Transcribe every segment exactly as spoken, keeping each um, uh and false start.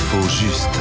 L'info juste.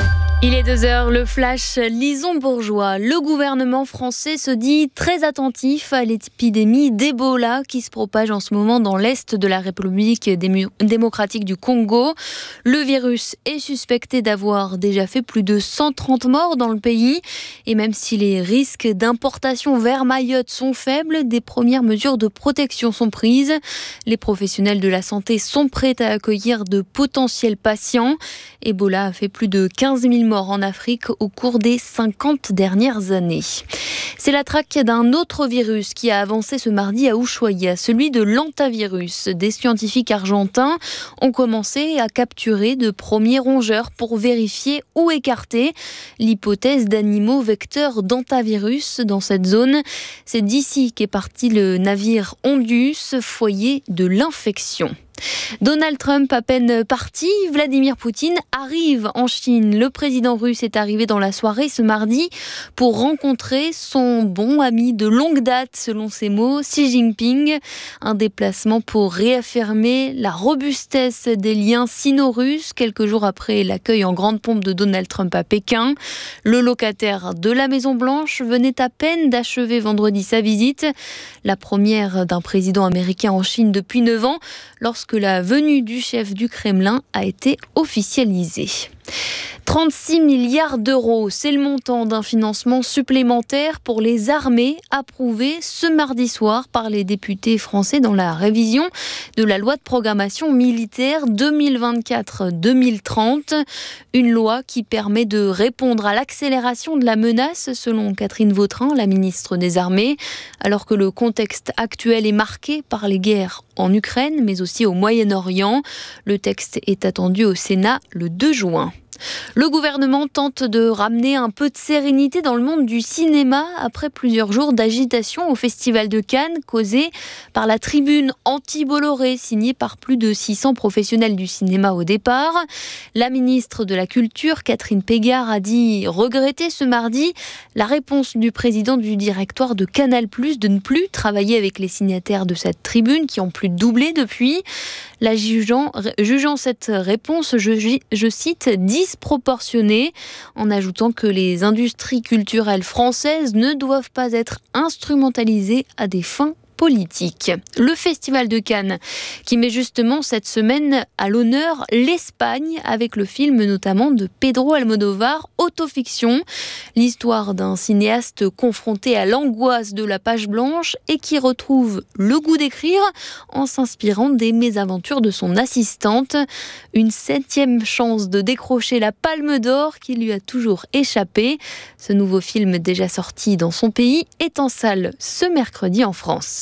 Il est deux heures, le flash Lison Bourgeois. Le gouvernement français se dit très attentif à l'épidémie d'Ebola qui se propage en ce moment dans l'est de la République démocratique du Congo. Le virus est suspecté d'avoir déjà fait plus de cent trente morts dans le pays. Et même si les risques d'importation vers Mayotte sont faibles, des premières mesures de protection sont prises. Les professionnels de la santé sont prêts à accueillir de potentiels patients. Ebola a fait plus de quinze mille morts en Afrique au cours des cinquante dernières années. C'est la traque d'un autre virus qui a avancé ce mardi à Ushuaïa, celui de l'hantavirus. Des scientifiques argentins ont commencé à capturer de premiers rongeurs pour vérifier ou écarter l'hypothèse d'animaux vecteurs d'hantavirus dans cette zone. C'est d'ici qu'est parti le navire Ondius, foyer de l'infection. Donald Trump à peine parti, Vladimir Poutine arrive en Chine. Le président russe est arrivé dans la soirée ce mardi pour rencontrer son bon ami de longue date, selon ses mots, Xi Jinping. Un déplacement pour réaffirmer la robustesse des liens sino-russes quelques jours après l'accueil en grande pompe de Donald Trump à Pékin. Le locataire de la Maison-Blanche venait à peine d'achever vendredi sa visite, la première d'un président américain en Chine depuis neuf ans, lorsque que la venue du chef du Kremlin a été officialisée. trente-six milliards d'euros, c'est le montant d'un financement supplémentaire pour les armées approuvé ce mardi soir par les députés français dans la révision de la loi de programmation militaire deux mille vingt-quatre deux mille trente. Une loi qui permet de répondre à l'accélération de la menace, selon Catherine Vautrin, la ministre des Armées, alors que le contexte actuel est marqué par les guerres en Ukraine, mais aussi au Moyen-Orient. Le texte est attendu au Sénat le deux juin. Le gouvernement tente de ramener un peu de sérénité dans le monde du cinéma après plusieurs jours d'agitation au Festival de Cannes causée par la tribune anti-Bolloré signée par plus de six cents professionnels du cinéma au départ. La ministre de la Culture, Catherine Pégard, a dit regretter ce mardi la réponse du président du directoire de Canal plus, de ne plus travailler avec les signataires de cette tribune qui ont plus de doublé depuis. La jugeant, jugeant cette réponse, je, je cite, disproportionnée, en ajoutant que les industries culturelles françaises ne doivent pas être instrumentalisées à des fins politique. Le Festival de Cannes qui met justement cette semaine à l'honneur l'Espagne avec le film notamment de Pedro Almodóvar, Autofiction, l'histoire d'un cinéaste confronté à l'angoisse de la page blanche et qui retrouve le goût d'écrire en s'inspirant des mésaventures de son assistante. Une septième chance de décrocher la Palme d'Or qui lui a toujours échappé. Ce nouveau film déjà sorti dans son pays est en salle ce mercredi en France.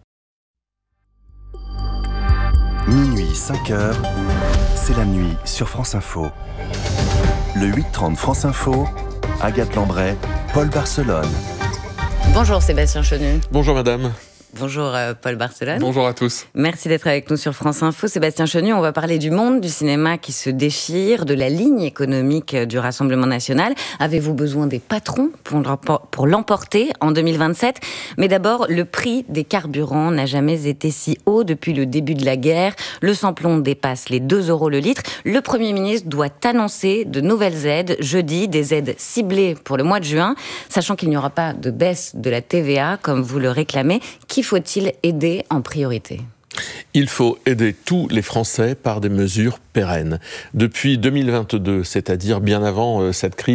Minuit, cinq heures, c'est la nuit sur France Info. Le huit trente France Info, Agathe Lambray, Paul Barcelone. Bonjour Sébastien Chenu. Bonjour madame. Bonjour euh, Paul Barcelone. Bonjour à tous. Merci d'être avec nous sur France Info. Sébastien Chenu, on va parler du monde du cinéma qui se déchire, de la ligne économique du Rassemblement national. Avez-vous besoin des patrons pour l'emporter en deux mille vingt-sept ? Mais d'abord, le prix des carburants n'a jamais été si haut depuis le début de la guerre. Le samplon dépasse les deux euros le litre. Le Premier ministre doit annoncer de nouvelles aides jeudi, des aides ciblées pour le mois de juin, sachant qu'il n'y aura pas de baisse de la T V A comme vous le réclamez. Qui faut-il aider en priorité ? Il faut aider tous les Français par des mesures pérennes. Depuis deux mille vingt-deux, c'est-à-dire bien avant cette crise,